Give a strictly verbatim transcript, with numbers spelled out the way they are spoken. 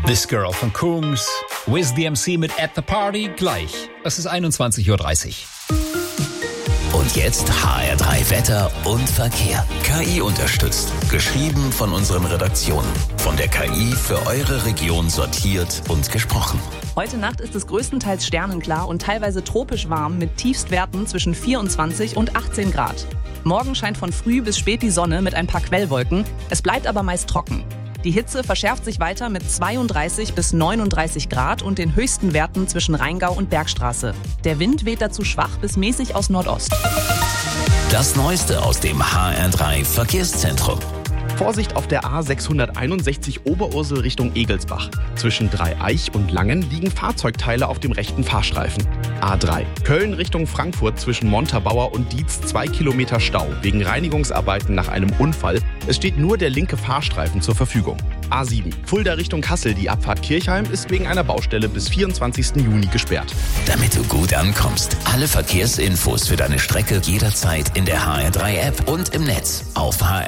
This Girl von Coombs, Wiz the M C mit At the Party gleich. Es ist einundzwanzig Uhr dreißig. Und jetzt H R drei Wetter und Verkehr. K I unterstützt. Geschrieben von unseren Redaktionen. Von der K I für eure Region sortiert und gesprochen. Heute Nacht ist es größtenteils sternenklar und teilweise tropisch warm mit Tiefstwerten zwischen vierundzwanzig und achtzehn Grad. Morgen scheint von früh bis spät die Sonne mit ein paar Quellwolken. Es bleibt aber meist trocken. Die Hitze verschärft sich weiter mit zweiunddreißig bis neununddreißig Grad und den höchsten Werten zwischen Rheingau und Bergstraße. Der Wind weht dazu schwach bis mäßig aus Nordost. Das Neueste aus dem H R drei Verkehrszentrum. Vorsicht auf der A sechshunderteinundsechzig Oberursel Richtung Egelsbach. Zwischen Dreieich und Langen liegen Fahrzeugteile auf dem rechten Fahrstreifen. A drei Köln Richtung Frankfurt zwischen Montabaur und Dietz zwei Kilometer Stau wegen Reinigungsarbeiten nach einem Unfall. Es steht nur der linke Fahrstreifen zur Verfügung. A sieben Fulda Richtung Kassel, die Abfahrt Kirchheim ist wegen einer Baustelle bis vierundzwanzigsten Juni gesperrt. Damit du gut ankommst, alle Verkehrsinfos für deine Strecke jederzeit in der H R drei App und im Netz auf h